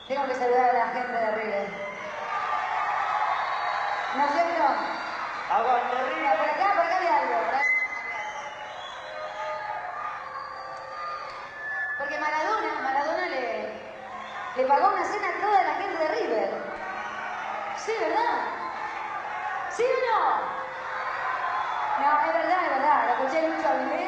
Tengo que saludar a la gente de River. ¿No es cierto? ¡Aguante River! Por acá había algo. Porque Maradona le pagó una cena a toda la gente de River. Sí, ¿verdad? ¿Sí o no? No, es verdad, lo escuché mucho al